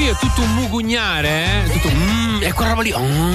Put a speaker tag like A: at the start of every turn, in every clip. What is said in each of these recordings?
A: qui è tutto un mugugnare, tutto e quella roba lì,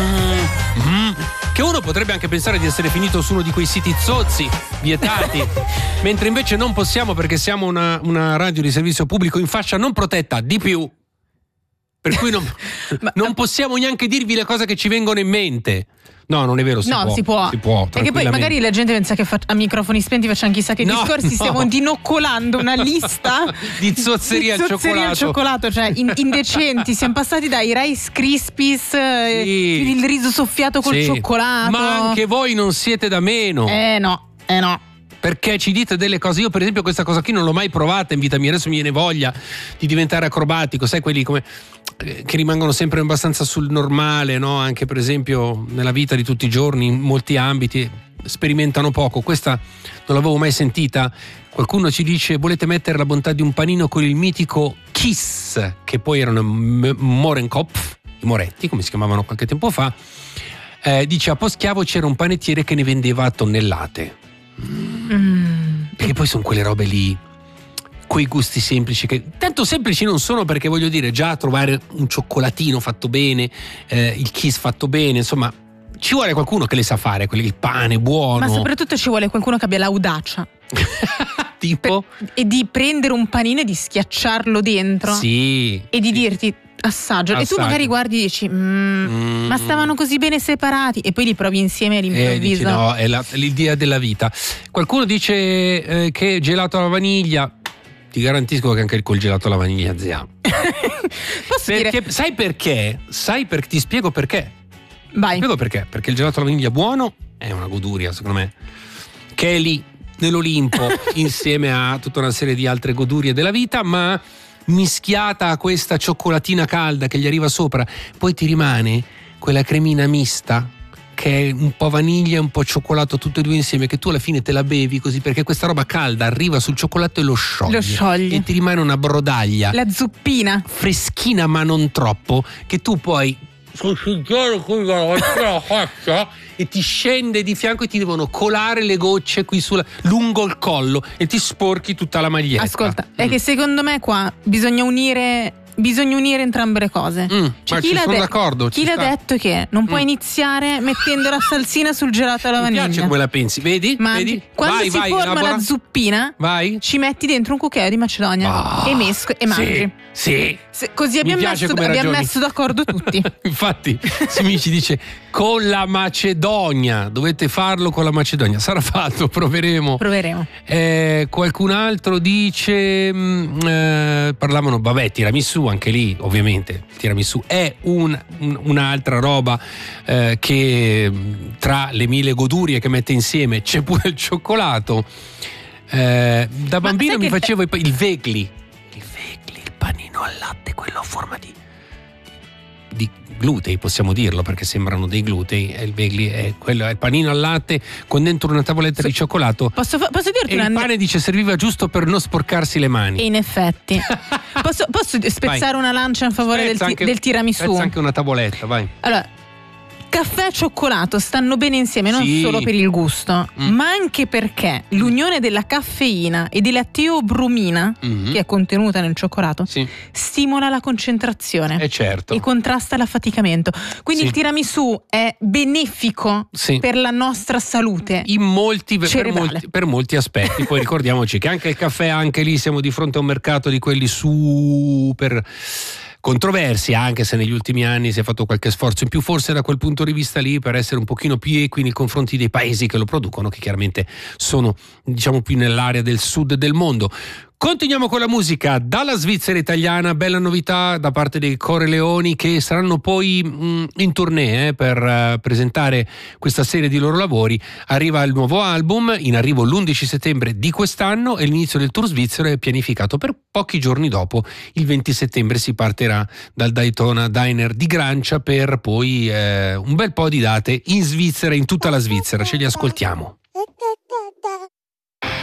A: che uno potrebbe anche pensare di essere finito su uno di quei siti zozzi vietati, mentre invece non possiamo, perché siamo una radio di servizio pubblico in fascia non protetta, di più, per cui non possiamo neanche dirvi le cose che ci vengono in mente. No, non è vero, si può.
B: Perché poi magari la gente pensa che a microfoni spenti facciamo chissà che discorsi, stiamo dinoccolando una lista
A: di zozzeria al
B: cioccolato, cioè indecenti. Siamo passati dai Rice Krispies, il riso soffiato col cioccolato.
A: Ma anche voi non siete da meno.
B: No.
A: Perché ci dite delle cose. Io per esempio questa cosa qui non l'ho mai provata in vita mia, adesso mi viene voglia di diventare acrobatico, sai, quelli come che rimangono sempre abbastanza sul normale, no? Anche per esempio nella vita di tutti i giorni, in molti ambiti sperimentano poco. Questa non l'avevo mai sentita. Qualcuno ci dice: volete mettere la bontà di un panino con il mitico Kiss, che poi erano Mohrenkopf, i Moretti come si chiamavano qualche tempo fa. Dice: a Poschiavo c'era un panettiere che ne vendeva a tonnellate. Perché poi sono quelle robe lì, quei gusti semplici, che tanto semplici non sono, perché voglio dire, già trovare un cioccolatino fatto bene, il Kiss fatto bene, insomma ci vuole qualcuno che le sa fare, il pane buono.
B: Ma soprattutto ci vuole qualcuno che abbia l'audacia
A: tipo
B: e di prendere un panino e di schiacciarlo dentro e di dirti assaggio. E tu magari guardi e dici ma stavano così bene separati, e poi li provi insieme all'improvviso.
A: Dici, no, è l'idea della vita. Qualcuno dice che gelato alla vaniglia. Ti garantisco che anche col gelato alla vaniglia, zia. Sai perché? Ti spiego perché.
B: Vai.
A: Ti spiego perché. Perché il gelato alla vaniglia buono è una goduria, secondo me, che è lì nell'Olimpo insieme a tutta una serie di altre godurie della vita, ma mischiata a questa cioccolatina calda che gli arriva sopra, poi ti rimane quella cremina mista che è un po' vaniglia e un po' cioccolato, tutte e due insieme, che tu alla fine te la bevi così, perché questa roba calda arriva sul cioccolato e lo scioglie. E ti rimane una brodaglia,
B: la zuppina
A: freschina ma non troppo, che tu poi e ti scende di fianco e ti devono colare le gocce qui lungo il collo e ti sporchi tutta la maglietta.
B: Ascolta, è che secondo me qua bisogna unire entrambe le cose.
A: Cioè, chi sono d'accordo.
B: Chi l'ha detto che non puoi iniziare mettendo la salsina sul gelato alla vaniglia?
A: Mi piace come la pensi, vedi?
B: Vedi? Quando si forma la zuppina, ci metti dentro un cucchiaio di macedonia e mesco e mangi.
A: Sì.
B: Così abbiamo messo d'accordo tutti.
A: Infatti, Simi ci dice: con la Macedonia, dovete farlo con la Macedonia. Sarà fatto, proveremo. Qualcun altro dice parlavano, tiramisù, anche lì ovviamente il tiramisù è un'altra roba che tra le mille godurie che mette insieme c'è pure il cioccolato. Da bambino mi facevo il vegli, il panino al latte, quello a forma di glutei, possiamo dirlo, perché sembrano dei glutei. Il vegli è quello, è il panino al latte con dentro una tavoletta di cioccolato.
B: Posso dirti
A: il pane dice serviva giusto per non sporcarsi le mani.
B: E in effetti posso spezzare una lancia in favore del tiramisù?
A: Spezza anche una tavoletta, vai.
B: Allora, caffè e cioccolato stanno bene insieme, non solo per il gusto, ma anche perché l'unione della caffeina e della teobromina, che è contenuta nel cioccolato, stimola la concentrazione e contrasta l'affaticamento. Quindi il tiramisù è benefico per la nostra salute
A: per molti aspetti. Poi ricordiamoci che anche il caffè, anche lì siamo di fronte a un mercato di quelli super controversi, anche se negli ultimi anni si è fatto qualche sforzo in più, forse da quel punto di vista lì, per essere un pochino più equi nei confronti dei paesi che lo producono, che chiaramente sono, diciamo, più nell'area del sud del mondo. Continuiamo con la musica dalla Svizzera italiana, bella novità da parte dei Corleoni, che saranno poi in tournée per presentare questa serie di loro lavori. Arriva il nuovo album, in arrivo l'11 settembre di quest'anno, e l'inizio del tour svizzero è pianificato per pochi giorni dopo. Il 20 settembre si partirà dal Daytona Diner di Grancia per poi un bel po' di date in Svizzera, in tutta la Svizzera. Ce li ascoltiamo.